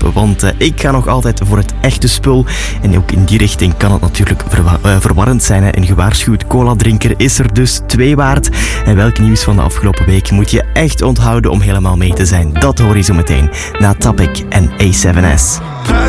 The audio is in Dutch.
want ik ga nog altijd voor het echte spul. En ook in die richting kan het natuurlijk verwarrend zijn. Hè. Een gewaarschuwd cola-drinker is er dus 2 waard. En welk nieuws van de afgelopen week moet je echt onthouden om helemaal mee te zijn? Dat hoor je zo meteen na Topic en A7S.